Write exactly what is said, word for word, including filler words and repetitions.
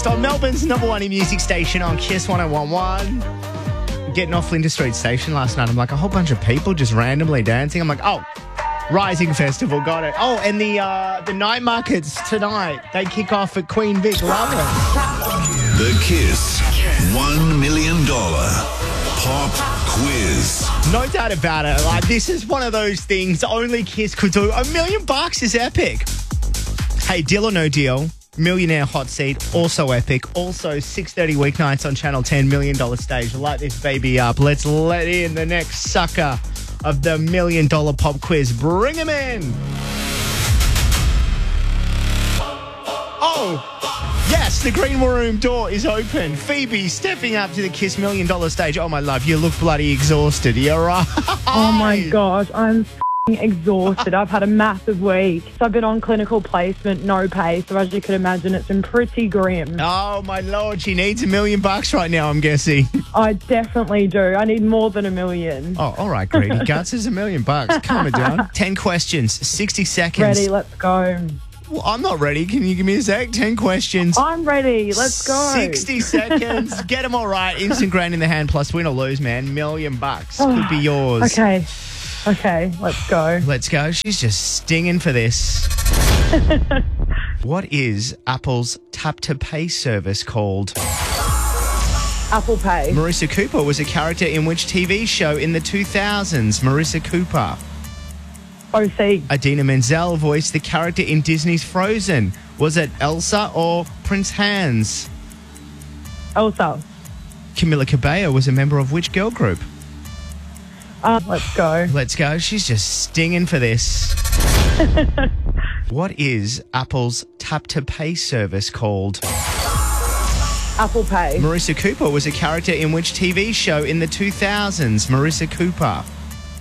So Melbourne's number one music station on Kiss one oh one one. Getting off Flinders Street Station last night, I'm like, a whole bunch of people just randomly dancing. I'm like, oh, Rising Festival, got it. Oh, and the uh, the night markets tonight, they kick off at Queen Vic. Love it. The Kiss one million dollars Pop Quiz. No doubt about it. Like, this is one of those things only Kiss could do. A million bucks is epic. Hey, Deal or No Deal, Millionaire Hot Seat, also epic. Also, six thirty weeknights on Channel ten, million dollar stage. Light this baby up. Let's let in the next sucker of the million dollar pop quiz. Bring him in. Oh, yes, the green room door is open. Phoebe stepping up to the Kiss million dollar stage. Oh, my love, you look bloody exhausted. You're right. Oh, my gosh, I'm exhausted. I've had a massive week. So I've been on clinical placement, no pay. So as you can imagine, it's been pretty grim. Oh, my Lord, she needs a million bucks right now, I'm guessing. I definitely do. I need more than a million. Oh, all right, greedy guts is a million bucks. Calm it down. Ten questions, sixty seconds. Ready, let's go. Well, I'm not ready. Can you give me a sec? Ten questions. I'm ready. Let's go. sixty seconds. Get them all right. Instant grand in the hand plus win or lose, man. Million bucks. Could be yours. Okay. Okay, let's go. Let's go. She's just stinging for this. What is Apple's tap-to-pay service called? Apple Pay. Marissa Cooper was a character in which T V show in the two thousands? Marissa Cooper. O C. Idina Menzel voiced the character in Disney's Frozen. Was it Elsa or Prince Hans? Elsa. Camila Cabello was a member of which girl group? Uh, let's go. Let's go. She's just stinging for this. What is Apple's tap-to-pay service called? Apple Pay. Marissa Cooper was a character in which T V show in the two thousands? Marissa Cooper.